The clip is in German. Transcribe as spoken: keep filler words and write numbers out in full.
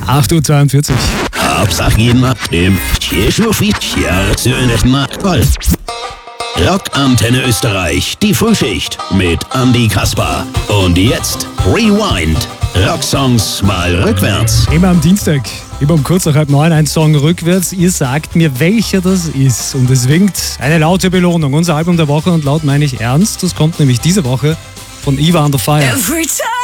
acht Uhr zweiundvierzig. Hauptsache jeden Mal im Rock Antenne Österreich, die Frühschicht mit Andy Kasper. Und jetzt Rewind. Rocksongs mal rückwärts. Immer am Dienstag, immer um kurz nach halb neun, ein Song rückwärts. Ihr sagt mir, welcher das ist. Und es winkt eine laute Belohnung. Unser Album der Woche, und laut meine ich ernst. Das kommt nämlich diese Woche von Eva Under Fire. Every time